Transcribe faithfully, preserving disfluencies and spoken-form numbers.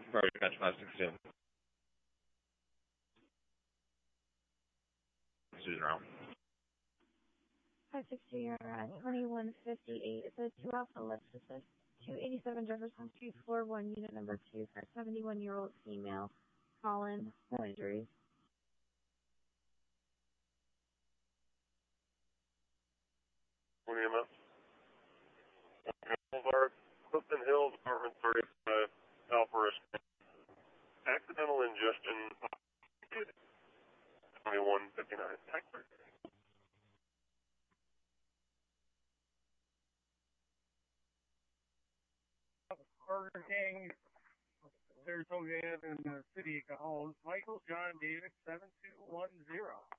Probably catch five six two. Susan around. five six two, you're at twenty-one fifty-eight. It says two Alpha Left Assist. two eighty-seven Jefferson Street, floor one, unit number two, for a seventy-one-year-old female. Colin, no injuries. William S. Boulevard, Clifton Hills, apartment thirty-five, Alpha Risk. Accidental ingestion, twenty-one fifty-nine. Burger King, Saratoga in the city of Cajon. Michael John Davis, seven two one zero.